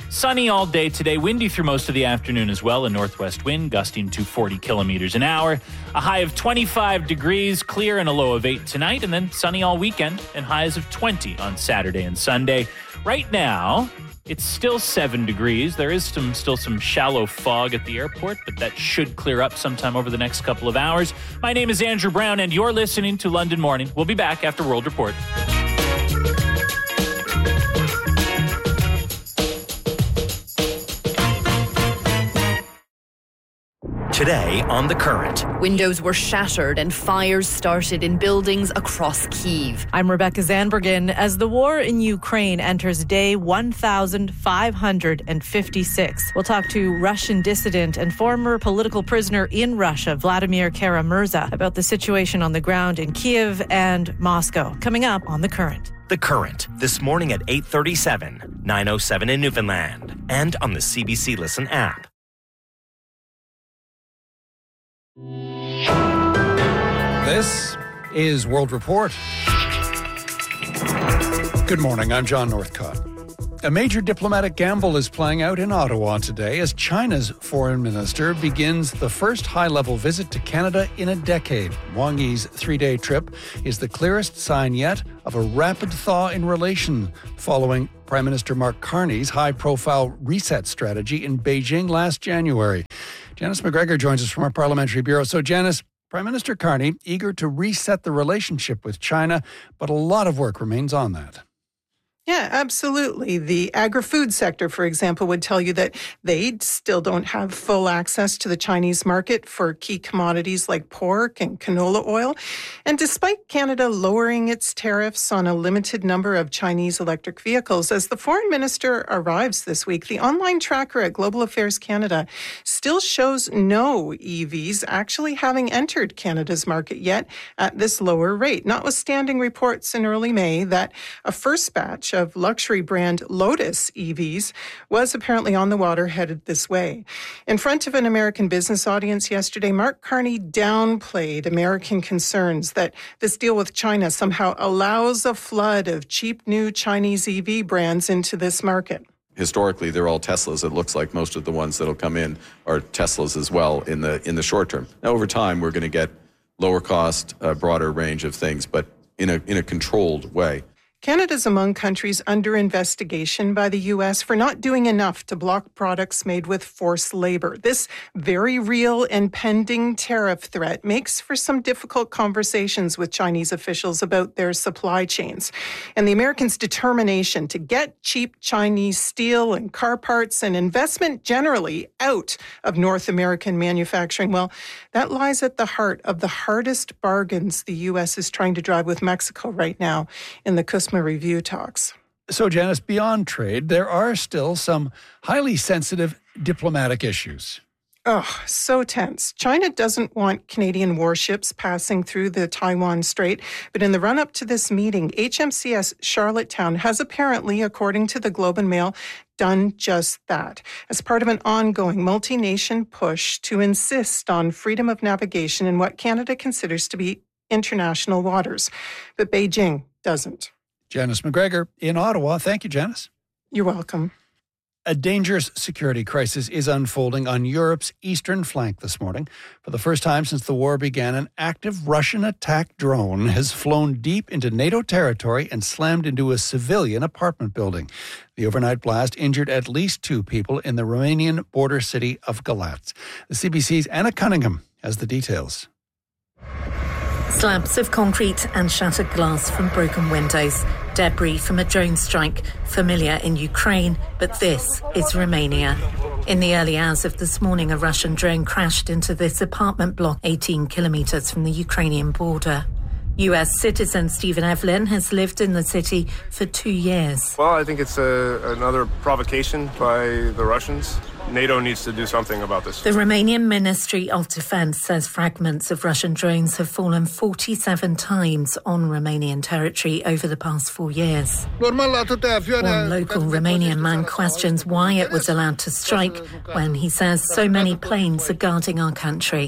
Sunny all day today, windy through most of the afternoon as well, a northwest wind gusting to 40 kilometers an hour. A high of 25 degrees, clear and a low of 8 tonight, and then sunny all weekend and highs of 20 on Saturday and Sunday. Right now, it's still 7 degrees. There is still some shallow fog at the airport, but that should clear up sometime over the next couple of hours. My name is Andrew Brown, and you're listening to London Morning. We'll be back after World Report. Today on The Current. Windows were shattered and fires started in buildings across Kyiv. I'm Rebecca Zanbergen. As the war in Ukraine enters day 1,556, we'll talk to Russian dissident and former political prisoner in Russia, Vladimir Kara-Murza, about the situation on the ground in Kyiv and Moscow. Coming up on The Current. The Current, this morning at 8:37, 9:07 in Newfoundland, and on the CBC Listen app. This is World Report. Good morning, I'm John Northcott. A major diplomatic gamble is playing out in Ottawa today as China's foreign minister begins the first high-level visit to Canada in a decade. Wang Yi's 3-day trip is the clearest sign yet of a rapid thaw in relation following Prime Minister Mark Carney's high-profile reset strategy in Beijing last January. Janice McGregor joins us from our Parliamentary Bureau. So, Janice, Prime Minister Carney eager to reset the relationship with China, but a lot of work remains on that. Yeah, absolutely. The agri-food sector, for example, would tell you that they still don't have full access to the Chinese market for key commodities like pork and canola oil. And despite Canada lowering its tariffs on a limited number of Chinese electric vehicles, as the foreign minister arrives this week, the online tracker at Global Affairs Canada still shows no EVs actually having entered Canada's market yet at this lower rate, notwithstanding reports in early May that a first batch of luxury brand Lotus EVs was apparently on the water headed this way. In front of an American business audience yesterday, Mark Carney downplayed American concerns that this deal with China somehow allows a flood of cheap new Chinese EV brands into this market. Historically, they're all Teslas. It looks like most of the ones that'll come in are Teslas as well in the short term. Now, over time, we're going to get lower cost, broader range of things, but in a controlled way. Canada's among countries under investigation by the U.S. for not doing enough to block products made with forced labor. This very real and pending tariff threat makes for some difficult conversations with Chinese officials about their supply chains. And the Americans' determination to get cheap Chinese steel and car parts and investment generally out of North American manufacturing, well, that lies at the heart of the hardest bargains the U.S. is trying to drive with Mexico right now in the CUSMA review talks. So, Janice, beyond trade, there are still some highly sensitive diplomatic issues. Oh, so tense. China doesn't want Canadian warships passing through the Taiwan Strait, but in the run-up to this meeting, HMCS Charlottetown has apparently, according to the Globe and Mail, done just that as part of an ongoing multi-nation push to insist on freedom of navigation in what Canada considers to be international waters. But Beijing doesn't. Janice McGregor in Ottawa. Thank you, Janice. You're welcome. A dangerous security crisis is unfolding on Europe's eastern flank this morning. For the first time since the war began, an active Russian attack drone has flown deep into NATO territory and slammed into a civilian apartment building. The overnight blast injured at least 2 people in the Romanian border city of Galatz. The CBC's Anna Cunningham has the details. Slabs of concrete and shattered glass from broken windows. Debris from a drone strike, familiar in Ukraine, but this is Romania. In the early hours of this morning, a Russian drone crashed into this apartment block 18 kilometres from the Ukrainian border. US citizen Stephen Evelyn has lived in the city for 2 years. Well, I think it's another provocation by the Russians. NATO needs to do something about this. The Romanian Ministry of Defence says fragments of Russian drones have fallen 47 times on Romanian territory over the past 4 years. One local Romanian man questions why it was allowed to strike when he says so many planes are guarding our country.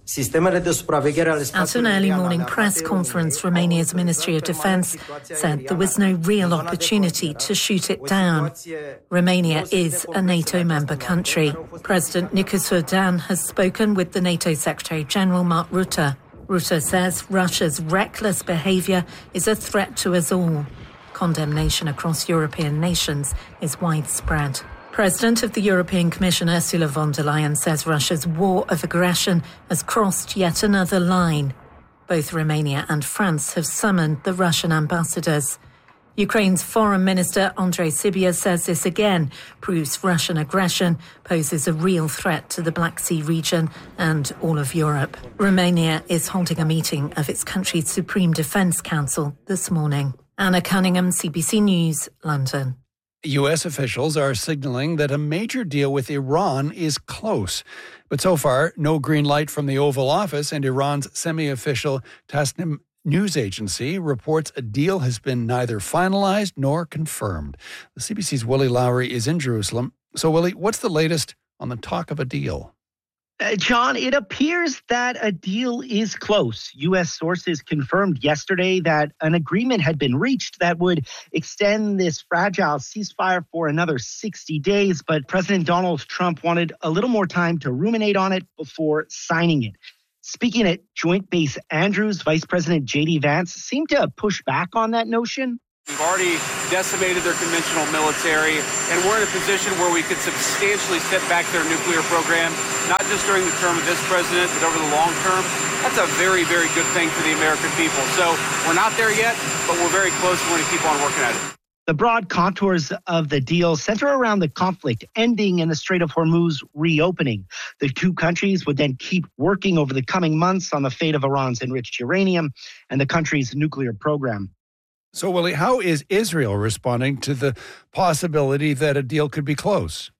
At an early morning press conference, Romania's Ministry of Defence said there was no real opportunity to shoot it down. Romania is a NATO member country. President Nicolae Dan has spoken with the NATO Secretary-General Mark Rutte. Rutte says Russia's reckless behaviour is a threat to us all. Condemnation across European nations is widespread. President of the European Commission Ursula von der Leyen says Russia's war of aggression has crossed yet another line. Both Romania and France have summoned the Russian ambassadors. Ukraine's Foreign Minister Andrei Sybiha says this again proves Russian aggression poses a real threat to the Black Sea region and all of Europe. Romania is holding a meeting of its country's Supreme Defence Council this morning. Anna Cunningham, CBC News, London. U.S. officials are signaling that a major deal with Iran is close. But so far, no green light from the Oval Office, and Iran's semi-official Tasnim news agency reports a deal has been neither finalized nor confirmed. The CBC's Willie Lowry is in Jerusalem. So, Willie, what's the latest on the talk of a deal? John, it appears that a deal is close. U.S. sources confirmed yesterday that an agreement had been reached that would extend this fragile ceasefire for another 60 days. But President Donald Trump wanted a little more time to ruminate on it before signing it. Speaking at Joint Base Andrews, Vice President J.D. Vance seemed to push back on that notion. We've already decimated their conventional military, and we're in a position where we could substantially set back their nuclear program, not just during the term of this president, but over the long term. That's a very, very good thing for the American people. So we're not there yet, but we're very close. We're going to keep on working at it. The broad contours of the deal center around the conflict ending and the Strait of Hormuz reopening. The two countries would then keep working over the coming months on the fate of Iran's enriched uranium and the country's nuclear program. So, Willie, how is Israel responding to the possibility that a deal could be close?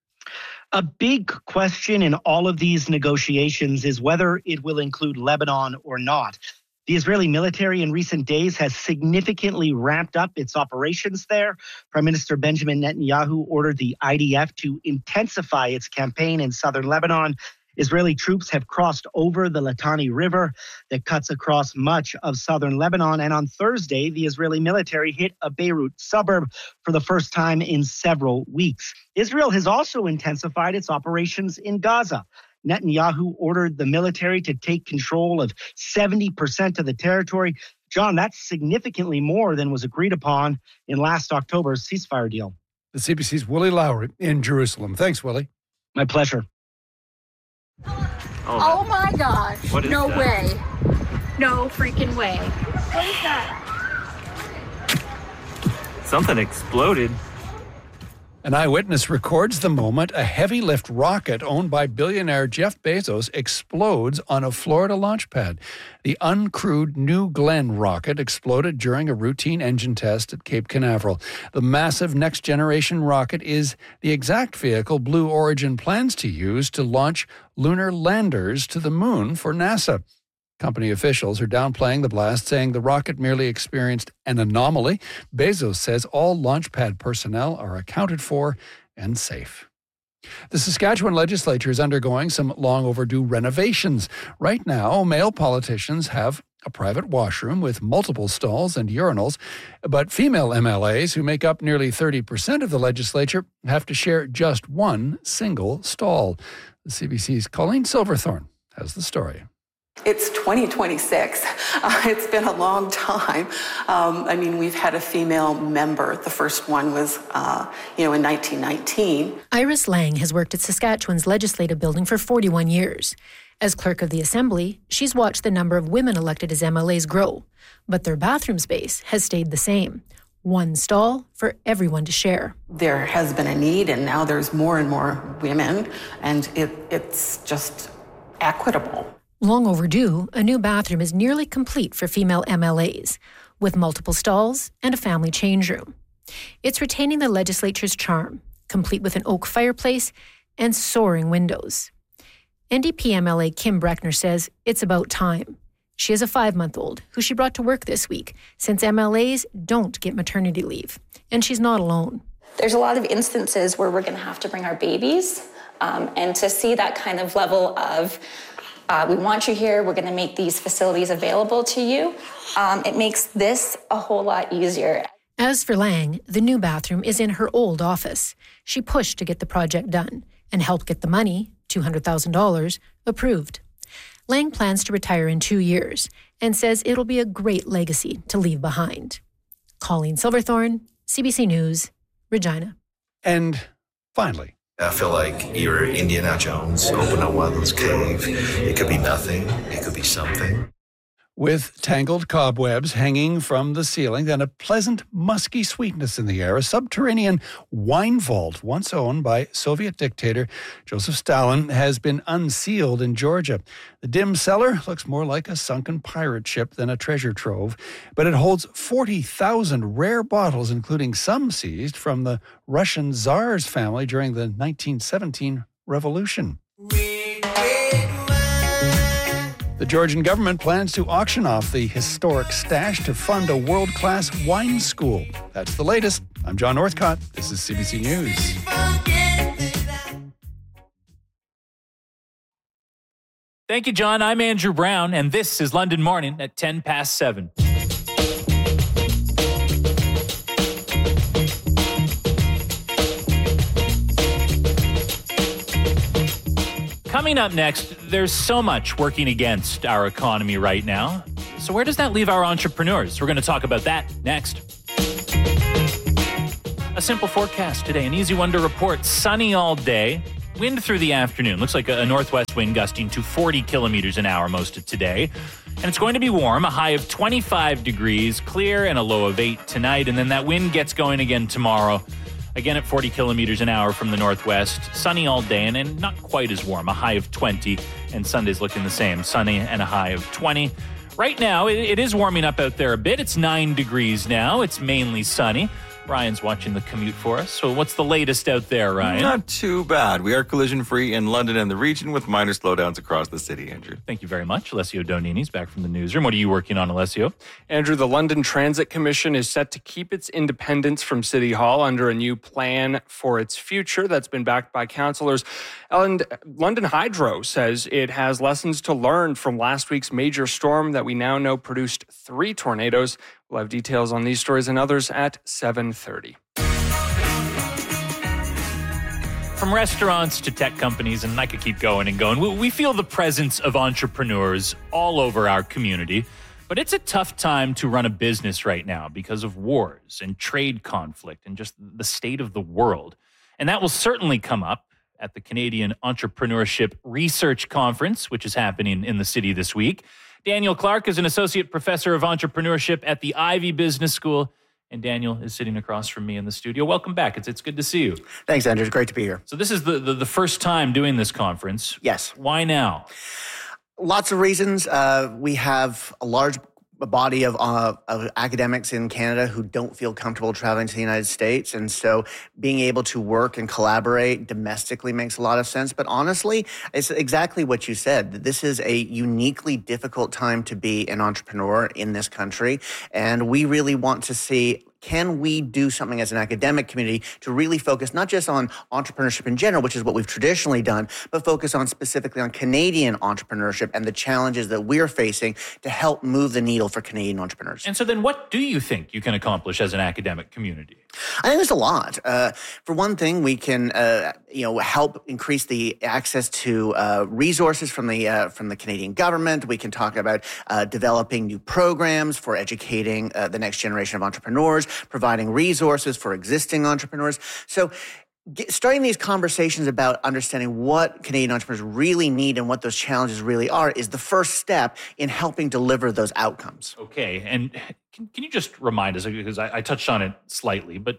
A big question in all of these negotiations is whether it will include Lebanon or not. The Israeli military in recent days has significantly ramped up its operations there. Prime Minister Benjamin Netanyahu ordered the IDF to intensify its campaign in southern Lebanon. Israeli troops have crossed over the Litani River that cuts across much of southern Lebanon. And on Thursday, the Israeli military hit a Beirut suburb for the first time in several weeks. Israel has also intensified its operations in Gaza. Netanyahu ordered the military to take control of 70% of the territory. John, that's significantly more than was agreed upon in last October's ceasefire deal. The CBC's Willie Lowry in Jerusalem. Thanks, Willie. My pleasure. Oh my gosh. What is no that? way. No freaking way. What is that? Something exploded. An eyewitness records the moment a heavy lift rocket owned by billionaire Jeff Bezos explodes on a Florida launch pad. The uncrewed New Glenn rocket exploded during a routine engine test at Cape Canaveral. The massive next-generation rocket is the exact vehicle Blue Origin plans to use to launch lunar landers to the moon for NASA. Company officials are downplaying the blast, saying the rocket merely experienced an anomaly. Bezos says all launch pad personnel are accounted for and safe. The Saskatchewan legislature is undergoing some long overdue renovations. Right now, male politicians have a private washroom with multiple stalls and urinals, but female MLAs, who make up nearly 30% of the legislature, have to share just one single stall. The CBC's Colleen Silverthorne has the story. It's 2026. It's been a long time. We've had a female member. The first one was, in 1919. Iris Lang has worked at Saskatchewan's legislative building for 41 years. As clerk of the Assembly, she's watched the number of women elected as MLAs grow, but their bathroom space has stayed the same. One stall for everyone to share. There has been a need, and now there's more and more women, and it's just equitable. Long overdue, a new bathroom is nearly complete for female MLAs, with multiple stalls and a family change room. It's retaining the legislature's charm, complete with an oak fireplace and soaring windows. NDP MLA Kim Breckner says it's about time. She has a 5-month-old who she brought to work this week, since MLAs don't get maternity leave, and she's not alone. There's a lot of instances where we're going to have to bring our babies, and to see that kind of level of We want you here. We're going to make these facilities available to you. It makes this a whole lot easier. As for Lang, the new bathroom is in her old office. She pushed to get the project done and helped get the money, $200,000, approved. Lang plans to retire in 2 years and says it'll be a great legacy to leave behind. Colleen Silverthorne, CBC News, Regina. And finally, I feel like you're Indiana Jones, open up one of those caves. It could be nothing. It could be something. with tangled cobwebs hanging from the ceiling and a pleasant, musky sweetness in the air, a subterranean wine vault once owned by Soviet dictator Joseph Stalin has been unsealed in Georgia. The dim cellar looks more like a sunken pirate ship than a treasure trove, but it holds 40,000 rare bottles, including some seized from the Russian Tsar's family during the 1917 revolution. The Georgian government plans to auction off the historic stash to fund a world-class wine school. That's the latest. I'm John Northcott. This is CBC News. Thank you, John. I'm Andrew Brown, and this is London Morning at 10 past 7. Coming up next, there's so much working against our economy right now. So where does that leave our entrepreneurs? We're going to talk about that next. A simple forecast today, an easy one to report. Sunny all day, wind through the afternoon. Looks like a northwest wind gusting to 40 kilometers an hour most of today. And it's going to be warm, a high of 25 degrees, clear, and a low of 8 tonight. And then that wind gets going again tomorrow. Again at 40 kilometers an hour from the northwest. Sunny all day and not quite as warm, a high of 20. And Sunday's looking the same, sunny and a high of 20. Right now, it is warming up out there a bit. It's 9 degrees now. It's mainly sunny. Ryan's watching the commute for us. So what's the latest out there, Ryan? Not too bad. We are collision-free in London and the region with minor slowdowns across the city, Andrew. Thank you very much. Alessio Donini's back from the newsroom. What are you working on, Alessio? Andrew, the London Transit Commission is set to keep its independence from City Hall under a new plan for its future that's been backed by councillors. And London Hydro says it has lessons to learn from last week's major storm that we now know produced 3 tornadoes. We'll have details on these stories and others at 7:30. From restaurants to tech companies, and I could keep going and going, we feel the presence of entrepreneurs all over our community. But it's a tough time to run a business right now because of wars and trade conflict and just the state of the world. And that will certainly come up at the Canadian Entrepreneurship Research Conference, which is happening in the city this week. Daniel Clark is an associate professor of entrepreneurship at the Ivey Business School. And Daniel is sitting across from me in the studio. Welcome back. It's good to see you. Thanks, Andrew. It's great to be here. So this is the first time doing this conference. Yes. Why now? Lots of reasons. We have a large body of academics in Canada who don't feel comfortable traveling to the United States. And so being able to work and collaborate domestically makes a lot of sense. But honestly, it's exactly what you said. This is a uniquely difficult time to be an entrepreneur in this country. And we really want to see, can we do something as an academic community to really focus not just on entrepreneurship in general, which is what we've traditionally done, but focus on specifically on Canadian entrepreneurship and the challenges that we're facing to help move the needle for Canadian entrepreneurs. And so then what do you think you can accomplish as an academic community? I think there's a lot. For one thing, we can help increase the access to resources from the Canadian government. We can talk about developing new programs for educating the next generation of entrepreneurs, providing resources for existing entrepreneurs. So starting these conversations about understanding what Canadian entrepreneurs really need and what those challenges really are is the first step in helping deliver those outcomes. Okay. And can you just remind us, because I touched on it slightly, but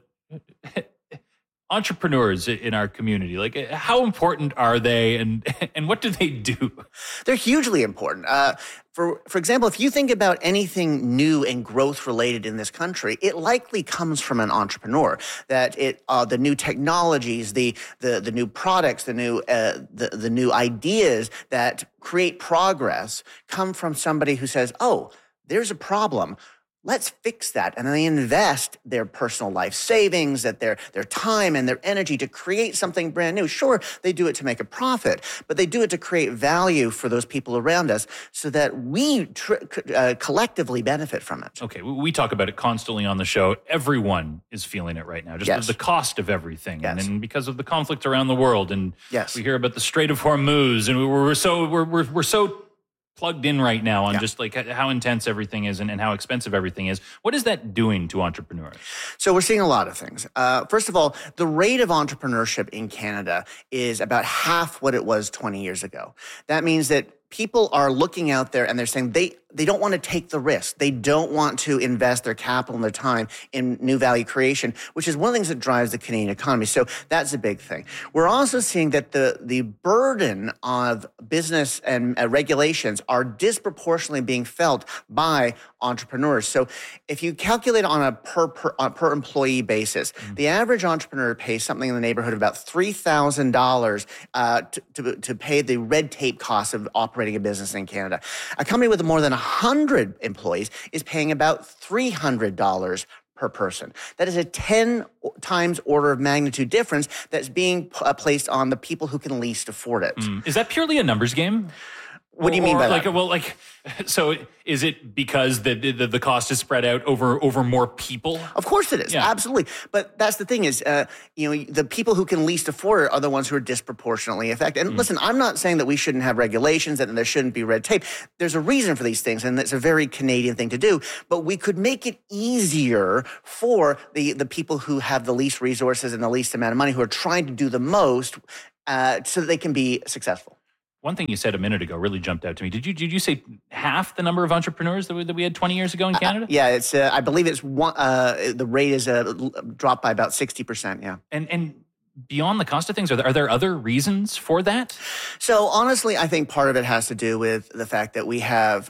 entrepreneurs in our community, like how important are they and what do they do? They're hugely important. For example, if you think about anything new and growth related in this country, it likely comes from an entrepreneur. That the new technologies, the new products, the new ideas that create progress come from somebody who says, "Oh, there's a problem. let's fix that. And they invest their personal life savings, their time and their energy to create something brand new. Sure, they do it to make a profit, but they do it to create value for those people around us so that we collectively benefit from it. Okay, we talk about it constantly on the show. Everyone is feeling it right now, just the cost of everything. Yes. And then because of the conflict around the world. And yes. we hear about the Strait of Hormuz, and we're so plugged in right now on just like how intense everything is and how expensive everything is. What is that doing to entrepreneurs? So we're seeing a lot of things. First of all, the rate of entrepreneurship in Canada is about half what it was 20 years ago. That means that people are looking out there and they're saying they don't want to take the risk. They don't want to invest their capital and their time in new value creation, which is one of the things that drives the Canadian economy. So that's a big thing. We're also seeing that the burden of business and regulations are disproportionately being felt by entrepreneurs. So if you calculate on a per employee basis, the average entrepreneur pays something in the neighborhood of about $3,000 to pay the red tape costs of operating a business in Canada. A company with more than 100 employees is paying about $300 per person. That is a 10 times order of magnitude difference that's being placed on the people who can least afford it. Is that purely a numbers game? What do you mean by that? So is it because the cost is spread out over more people? Of course it is. Yeah. Absolutely. But that's the thing is, the people who can least afford it are the ones who are disproportionately affected. And listen, I'm not saying that we shouldn't have regulations and there shouldn't be red tape. There's a reason for these things, and it's a very Canadian thing to do. But we could make it easier for the people who have the least resources and the least amount of money, who are trying to do the most, so that they can be successful. One thing you said a minute ago really jumped out to me. Did you say half the number of entrepreneurs that we had 20 years ago in Canada? Yeah, it's. I believe it's one. The rate is dropped by about 60%. Yeah, and beyond the cost of things, are there other reasons for that? So honestly, I think part of it has to do with the fact that we have.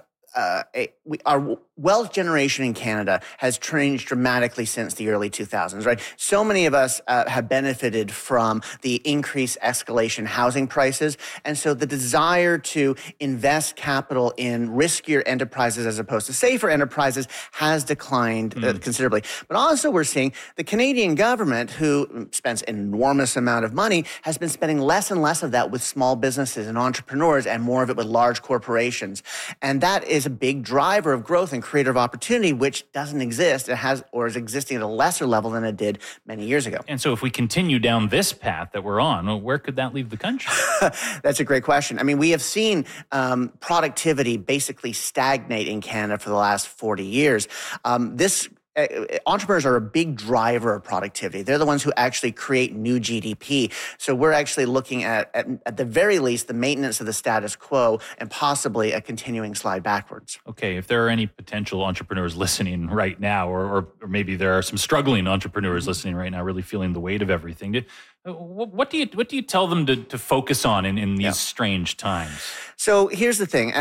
Our wealth generation in Canada has changed dramatically since the early 2000s, right? So many of us have benefited from the increased escalation housing prices. And so the desire to invest capital in riskier enterprises as opposed to safer enterprises has declined considerably. But also we're seeing the Canadian government, who spends an enormous amount of money, has been spending less and less of that with small businesses and entrepreneurs and more of it with large corporations. And that is a big driver of growth and creative opportunity, which doesn't exist. It has, or is existing at a lesser level than it did many years ago. And so if we continue down this path that we're on, where could that leave the country? That's a great question. I mean, we have seen productivity basically stagnate in Canada for the last 40 years. Entrepreneurs are a big driver of productivity. They're the ones who actually create new GDP. So we're actually looking at the very least, the maintenance of the status quo and possibly a continuing slide backwards. Okay, if there are any potential entrepreneurs listening right now, or maybe there are some struggling entrepreneurs listening right now, really feeling the weight of everything, what do you tell them to focus on in these strange times? So here's the thing.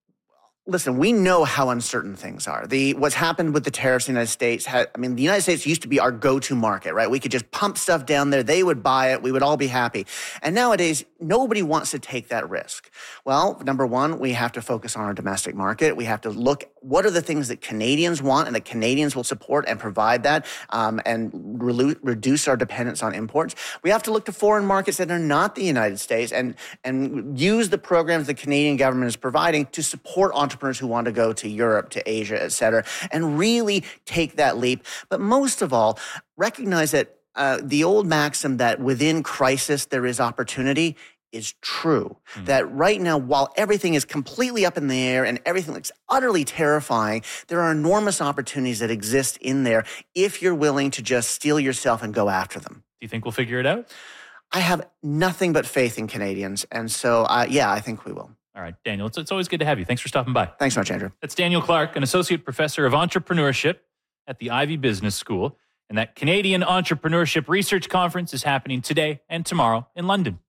Listen, we know how uncertain things are. What's happened with the tariffs in the United States, the United States used to be our go-to market, right? We could just pump stuff down there. They would buy it. We would all be happy. And nowadays, nobody wants to take that risk. Well, number one, we have to focus on our domestic market. We have to look, what are the things that Canadians want and that Canadians will support and provide that and reduce our dependence on imports. We have to look to foreign markets that are not the United States and use the programs the Canadian government is providing to support entrepreneurs who want to go to Europe, to Asia, et cetera, and really take that leap. But most of all, recognize that the old maxim that within crisis there is opportunity is true. That right now, while everything is completely up in the air and everything looks utterly terrifying, there are enormous opportunities that exist in there if you're willing to just steel yourself and go after them. Do you think we'll figure it out? I have nothing but faith in Canadians. And so, I think we will. All right, Daniel, it's always good to have you. Thanks for stopping by. Thanks so much, Andrew. That's Daniel Clark, an associate professor of entrepreneurship at the Ivey Business School. And that Canadian Entrepreneurship Research Conference is happening today and tomorrow in London.